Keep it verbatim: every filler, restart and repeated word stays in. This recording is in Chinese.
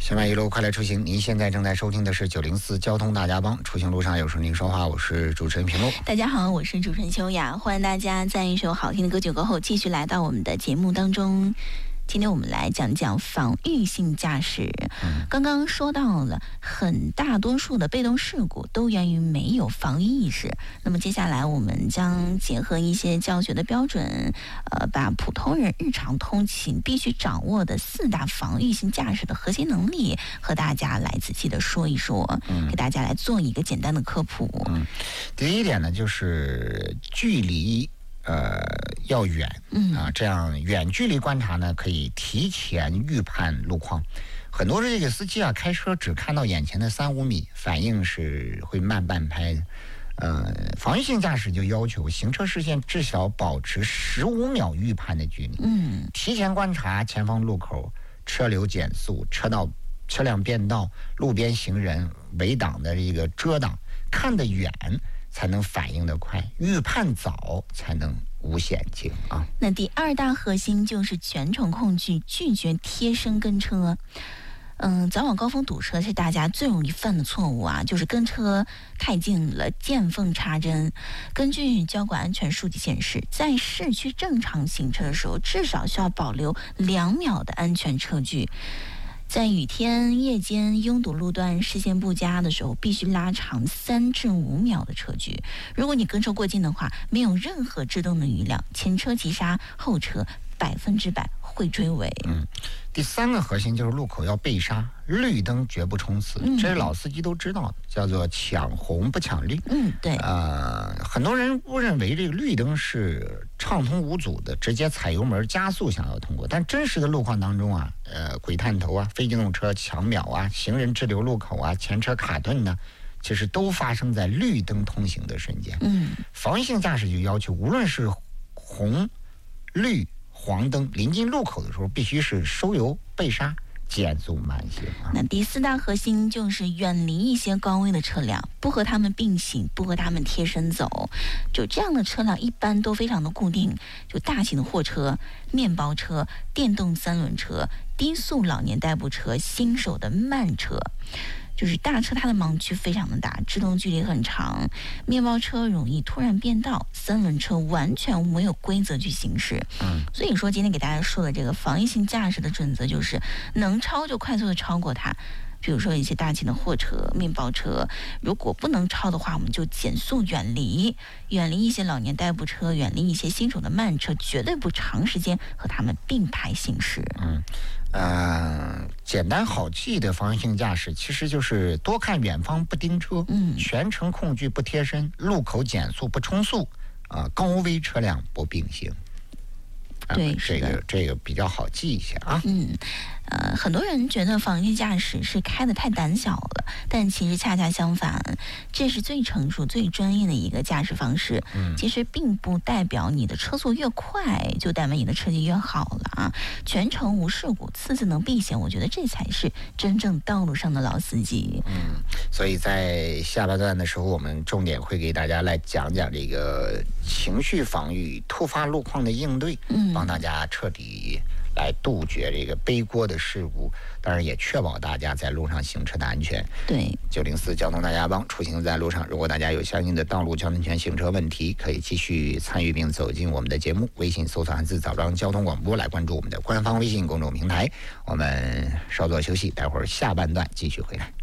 新闻一路快来出行，您现在正在收听的是九零四交通大家帮，出行路上有时您说话，我是主持人平路。 大家好，我是主持人秋雅，欢迎大家在一首好听的歌曲过后继续来到我们的节目当中。今天我们来讲讲防御性驾驶。嗯、刚刚说到了，很大多数的被动事故都源于没有防御意识。那么接下来我们将结合一些教学的标准，呃，把普通人日常通勤必须掌握的四大防御性驾驶的核心能力，和大家来仔细的说一说，嗯、给大家来做一个简单的科普。 嗯，第一点呢，就是距离。呃，要远啊，这样远距离观察呢，可以提前预判路况。很多这个司机啊，开车只看到眼前的三五米，反应是会慢半拍的。呃，防御性驾驶就要求行车视线至少保持十五秒预判的距离，嗯，提前观察前方路口、车流减速、车道、车辆变道、路边行人、围挡的这个遮挡，看得远。才能反应得快，预判早才能无险境啊。 那第二大核心就是全程控制，拒绝贴身跟车。嗯，早晚高峰堵车是大家最容易犯的错误啊，就是跟车太近了，见缝插针。根据交管安全数据显示，在市区正常行车的时候，至少需要保留两秒的安全车距。在雨天、夜间拥堵路段、视线不佳的时候，必须拉长三至五秒的车距。如果你跟车过近的话，没有任何制动的余量，前车急刹，后车百分之百会追尾。 嗯，第三个核心就是路口要被刹，绿灯绝不冲刺，嗯、这是老司机都知道的，叫做抢红不抢绿。 嗯，对。 呃，很多人误认为这个绿灯是畅通无阻的，直接踩油门加速想要通过，但真实的路况当中啊，呃，鬼探头啊，非机动车抢秒啊，行人滞留路口啊，前车卡顿呢，其实都发生在绿灯通行的瞬间。嗯，防御性驾驶就要求，无论是红、绿、黄灯临近路口的时候，必须是收油备刹，减速慢行、啊。 那第四大核心就是远离一些高危的车辆，不和他们并行，不和他们贴身走。就这样的车辆一般都非常的固定，就大型的货车、面包车、电动三轮车、低速老年代步车、新手的慢车。就是大车它的盲区非常的大，制动距离很长，面包车容易突然变道，三轮车完全没有规则去行驶。嗯，所以说今天给大家说的这个防御性驾驶的准则就是能超就快速的超过它。比如说一些大型的货车、面包车，如果不能超的话，我们就减速远离，远离一些老年代步车，远离一些新手的慢车，绝对不长时间和他们并排行驶。 嗯，呃，简单好记的防御性驾驶其实就是多看远方不盯车，嗯，全程控制不贴身，路口减速不冲速，啊、呃，高危车辆不并行。 对， 这个这个比较好记一下啊。 嗯，呃，很多人觉得防御性驾驶是开得太胆小了，但其实恰恰相反，这是最成熟、最专业的一个驾驶方式。嗯，其实并不代表你的车速越快就代表你的车技越好了啊。全程无事故，次次能避险，我觉得这才是真正道路上的老司机。 嗯，所以在下半段的时候，我们重点会给大家来讲讲这个情绪防御、突发路况的应对。嗯。帮大家彻底来杜绝这个背锅的事故，当然也确保大家在路上行车的安全。 对， 九零四交通大家帮，出行在路上，如果大家有相应的道路交通权行车问题，可以继续参与并走进我们的节目。微信搜索汉字早章交通广播来关注我们的官方微信公众平台。我们稍作休息，待会儿下半段继续回来。